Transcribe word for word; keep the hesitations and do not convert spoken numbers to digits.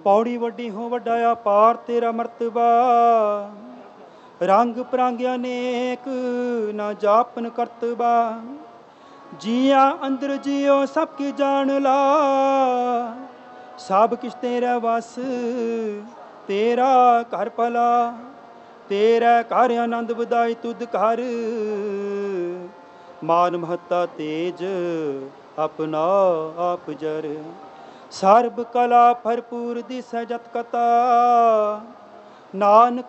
ਪੌੜੀ ਵੱਡੀ ਹੋ ਵੱਡਾ ਅਪਾਰ ਤੇਰਾ ਮਰਤਬਾ। ਰੰਗ ਪਰੰਗ ਅਨੇਕ ਨਾ ਜਾਪਨ ਕਰਤਬਾ। ਜੀਆਂ ਅੰਦਰ ਜਿਉ ਸਭ ਕੀ ਜਾਣ ਲਾ। ਸਭ ਕਿਛ ਤੇਰਾ ਵਸ ਤੇਰਾ ਘਰ ਭਲਾ। ਤੇਰਾ ਘਰ ਆਨੰਦ ਵਧਾਈ ਤੁਧ ਘਰ। ਮਾਨ ਮਹੱਤਾ ਤੇਜ ਆਪਣਾ ਆਪ ਜਰ। ਸਰਬ ਕਲਾ ਭਰਪੂਰ ਦਿਸੈ ਜਤ ਕਤਾ। ਨਾਨਕ